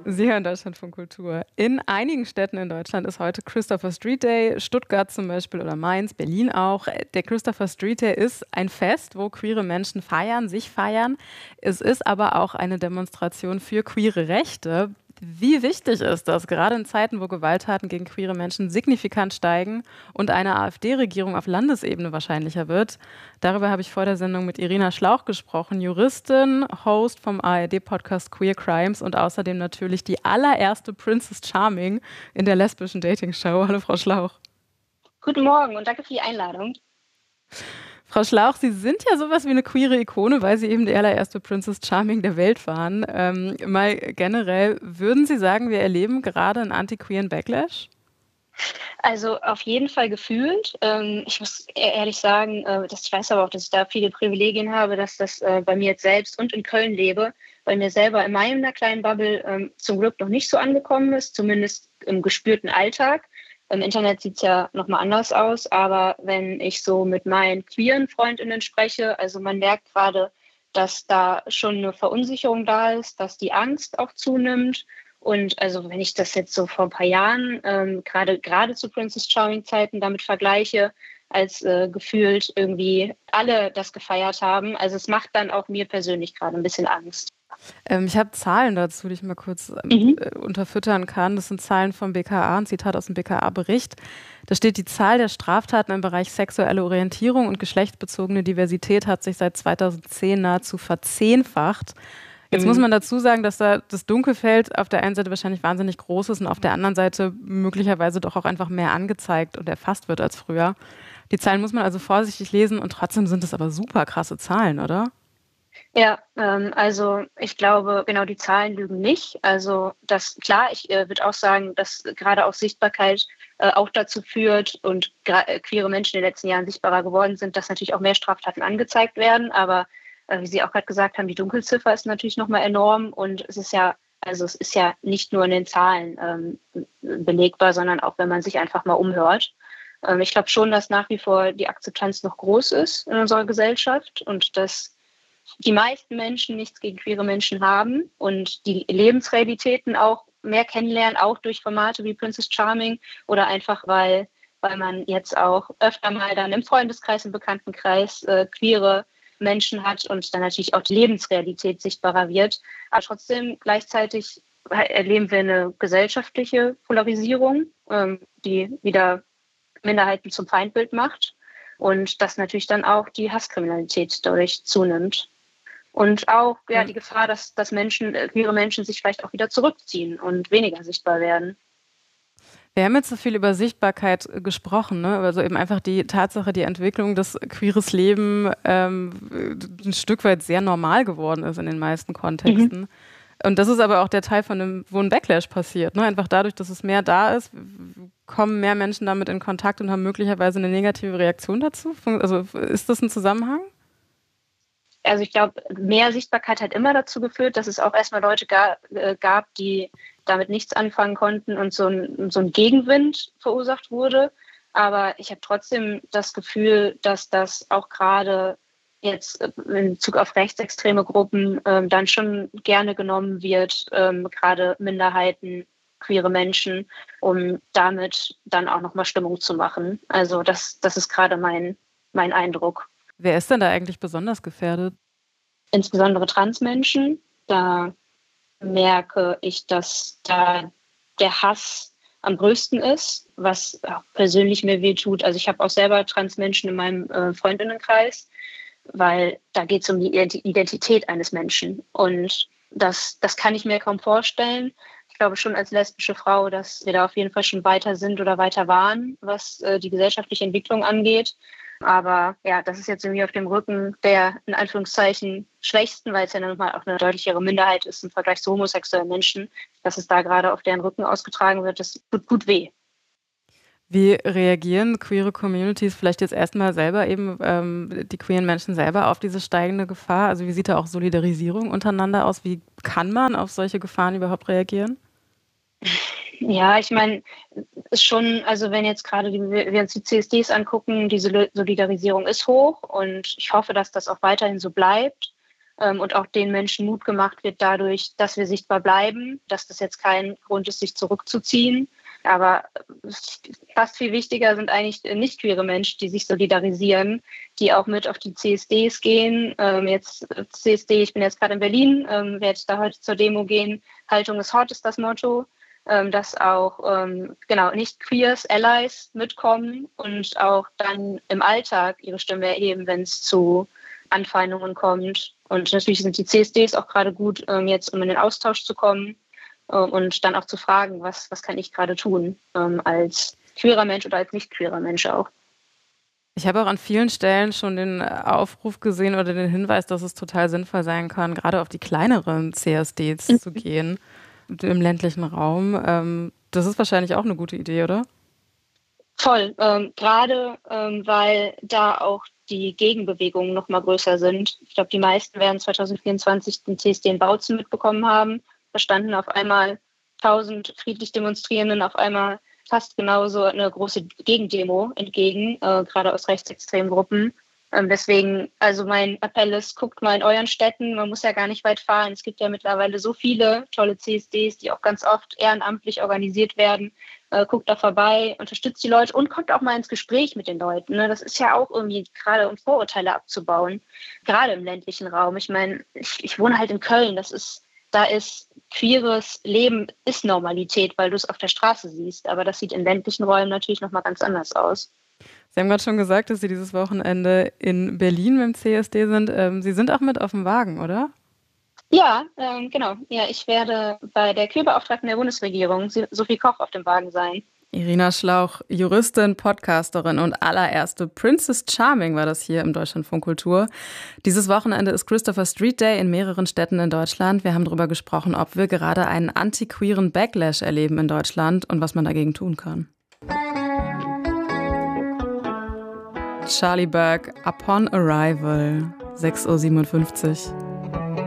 Sie hören Deutschlandfunk Kultur. In einigen Städten in Deutschland ist heute Christopher Street Day, Stuttgart zum Beispiel oder Mainz, Berlin auch. Der Christopher Street Day ist ein Fest, wo queere Menschen feiern, sich feiern. Es ist aber auch eine Demonstration für queere Rechte. Wie wichtig ist das, gerade in Zeiten, wo Gewalttaten gegen queere Menschen signifikant steigen und eine AfD-Regierung auf Landesebene wahrscheinlicher wird? Darüber habe ich vor der Sendung mit Irina Schlauch gesprochen, Juristin, Host vom ARD-Podcast Queer Crimes und außerdem natürlich die allererste Princess Charming in der lesbischen Dating-Show. Hallo, Frau Schlauch. Guten Morgen und danke für die Einladung. Frau Schlauch, Sie sind ja sowas wie eine queere Ikone, weil Sie eben die allererste Princess Charming der Welt waren. Mal generell, würden Sie sagen, wir erleben gerade einen anti-queeren Backlash? Also auf jeden Fall gefühlt. Ich muss ehrlich sagen, ich weiß aber auch, dass ich da viele Privilegien habe, dass das bei mir jetzt selbst und in Köln lebe, bei mir selber in meiner kleinen Bubble zum Glück noch nicht so angekommen ist, zumindest im gespürten Alltag. Im Internet sieht es ja nochmal anders aus, aber wenn ich so mit meinen queeren FreundInnen spreche, also man merkt gerade, dass da schon eine Verunsicherung da ist, dass die Angst auch zunimmt. Und also wenn ich das jetzt so vor ein paar Jahren, gerade zu Princess Charming Zeiten damit vergleiche, als gefühlt irgendwie alle das gefeiert haben, also es macht dann auch mir persönlich gerade ein bisschen Angst. Ich habe Zahlen dazu, die ich mal kurz unterfüttern kann. Das sind Zahlen vom BKA, ein Zitat aus dem BKA-Bericht. Da steht, die Zahl der Straftaten im Bereich sexuelle Orientierung und geschlechtsbezogene Diversität hat sich seit 2010 nahezu verzehnfacht. Jetzt muss man dazu sagen, dass da das Dunkelfeld auf der einen Seite wahrscheinlich wahnsinnig groß ist und auf der anderen Seite möglicherweise doch auch einfach mehr angezeigt und erfasst wird als früher. Die Zahlen muss man also vorsichtig lesen und trotzdem sind es aber super krasse Zahlen, oder? Ja, also ich glaube, genau, die Zahlen lügen nicht. Also das, klar, ich würde auch sagen, dass gerade auch Sichtbarkeit auch dazu führt und queere Menschen in den letzten Jahren sichtbarer geworden sind, dass natürlich auch mehr Straftaten angezeigt werden. Aber wie Sie auch gerade gesagt haben, die Dunkelziffer ist natürlich nochmal enorm und es ist ja nicht nur in den Zahlen belegbar, sondern auch, wenn man sich einfach mal umhört. Ich glaube schon, dass nach wie vor die Akzeptanz noch groß ist in unserer Gesellschaft und dass die meisten Menschen nichts gegen queere Menschen haben und die Lebensrealitäten auch mehr kennenlernen, auch durch Formate wie Princess Charming oder einfach, weil man jetzt auch öfter mal dann im Freundeskreis, im Bekanntenkreis queere Menschen hat und dann natürlich auch die Lebensrealität sichtbarer wird. Aber trotzdem gleichzeitig erleben wir eine gesellschaftliche Polarisierung, die wieder Minderheiten zum Feindbild macht und dass natürlich dann auch die Hasskriminalität dadurch zunimmt. Und auch die Gefahr, dass queere Menschen sich vielleicht auch wieder zurückziehen und weniger sichtbar werden. Wir haben jetzt so viel über Sichtbarkeit gesprochen, ne? Also eben einfach die Tatsache, die Entwicklung, dass queeres Leben ein Stück weit sehr normal geworden ist in den meisten Kontexten. Und das ist aber auch der Teil wo ein Backlash passiert. Ne? Einfach dadurch, dass es mehr da ist, kommen mehr Menschen damit in Kontakt und haben möglicherweise eine negative Reaktion dazu. Also ist das ein Zusammenhang? Also ich glaube, mehr Sichtbarkeit hat immer dazu geführt, dass es auch erstmal Leute gab, die damit nichts anfangen konnten und so ein Gegenwind verursacht wurde. Aber ich habe trotzdem das Gefühl, dass das auch gerade jetzt in Bezug auf rechtsextreme Gruppen dann schon gerne genommen wird, gerade Minderheiten, queere Menschen, um damit dann auch nochmal Stimmung zu machen. Also das ist gerade mein Eindruck. Wer ist denn da eigentlich besonders gefährdet? Insbesondere Transmenschen. Da merke ich, dass da der Hass am größten ist, was auch persönlich mir wehtut. Also ich habe auch selber Transmenschen in meinem Freundinnenkreis, weil da geht es um die Identität eines Menschen. Und das kann ich mir kaum vorstellen. Ich glaube schon als lesbische Frau, dass wir da auf jeden Fall schon weiter sind oder weiter waren, was die gesellschaftliche Entwicklung angeht. Aber ja, das ist jetzt irgendwie auf dem Rücken der, in Anführungszeichen, Schwächsten, weil es ja nochmal auch eine deutlichere Minderheit ist im Vergleich zu homosexuellen Menschen, dass es da gerade auf deren Rücken ausgetragen wird, das tut gut weh. Wie reagieren queere Communities vielleicht jetzt erstmal selber eben, die queeren Menschen selber auf diese steigende Gefahr? Also wie sieht da auch Solidarisierung untereinander aus? Wie kann man auf solche Gefahren überhaupt reagieren? Ja, ich meine, ist schon, also wenn jetzt gerade wir uns die CSDs angucken, diese Solidarisierung ist hoch und ich hoffe, dass das auch weiterhin so bleibt. und auch den Menschen Mut gemacht wird dadurch, dass wir sichtbar bleiben, dass das jetzt kein Grund ist, sich zurückzuziehen. Aber fast viel wichtiger sind eigentlich nicht queere Menschen, die sich solidarisieren, die auch mit auf die CSDs gehen. Jetzt CSD, ich bin jetzt gerade in Berlin, werde da heute zur Demo gehen. Haltung ist hot ist das Motto. Dass auch nicht Queers, Allies mitkommen und auch dann im Alltag ihre Stimme erheben, wenn es zu Anfeindungen kommt. Und natürlich sind die CSDs auch gerade gut, jetzt um in den Austausch zu kommen und dann auch zu fragen, was kann ich gerade tun, als queerer Mensch oder als nicht queerer Mensch auch. Ich habe auch an vielen Stellen schon den Aufruf gesehen oder den Hinweis, dass es total sinnvoll sein kann, gerade auf die kleineren CSDs zu gehen. Im ländlichen Raum. Das ist wahrscheinlich auch eine gute Idee, oder? Voll. Gerade weil da auch die Gegenbewegungen noch mal größer sind. Ich glaube, die meisten werden 2024 den CSD in Bautzen mitbekommen haben. Da standen auf einmal 1000 friedlich Demonstrierenden auf einmal fast genauso eine große Gegendemo entgegen, gerade aus rechtsextremen Gruppen. Deswegen, also mein Appell ist, guckt mal in euren Städten, man muss ja gar nicht weit fahren. Es gibt ja mittlerweile so viele tolle CSDs, die auch ganz oft ehrenamtlich organisiert werden. Guckt da vorbei, unterstützt die Leute und kommt auch mal ins Gespräch mit den Leuten. Ne? Das ist ja auch irgendwie gerade, um Vorurteile abzubauen, gerade im ländlichen Raum. Ich meine, ich wohne halt in Köln, da ist queeres Leben ist Normalität, weil du es auf der Straße siehst. Aber das sieht in ländlichen Räumen natürlich nochmal ganz anders aus. Sie haben gerade schon gesagt, dass Sie dieses Wochenende in Berlin mit dem CSD sind. Sie sind auch mit auf dem Wagen, oder? Ja, genau. Ja, ich werde bei der Queerbeauftragten der Bundesregierung, Sophie Koch, auf dem Wagen sein. Irina Schlauch, Juristin, Podcasterin und allererste Princess Charming war das hier im Deutschlandfunk Kultur. Dieses Wochenende ist Christopher Street Day in mehreren Städten in Deutschland. Wir haben darüber gesprochen, ob wir gerade einen anti-queeren Backlash erleben in Deutschland und was man dagegen tun kann. Charlie Burke, Upon Arrival, 6:57 Uhr.